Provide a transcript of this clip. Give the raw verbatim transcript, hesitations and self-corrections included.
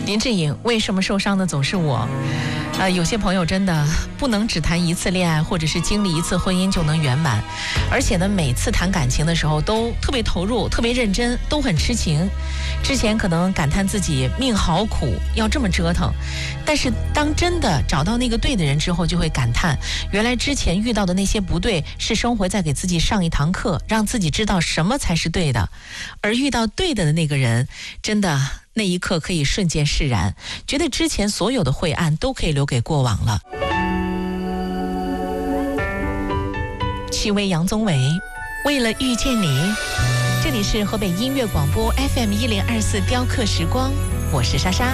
林志颖，为什么受伤的总是我？呃，有些朋友真的不能只谈一次恋爱，或者是经历一次婚姻就能圆满，而且呢，每次谈感情的时候都特别投入、特别认真，都很痴情。之前可能感叹自己命好苦，要这么折腾，但是当真的找到那个对的人之后，就会感叹，原来之前遇到的那些不对，是生活在给自己上一堂课，让自己知道什么才是对的。而遇到对的那个人，真的那一刻可以瞬间释然，觉得之前所有的晦暗都可以留给过往了。戚薇、杨宗纬，为了遇见你。这里是河北音乐广播 F M 一零二四雕刻时光，我是莎莎。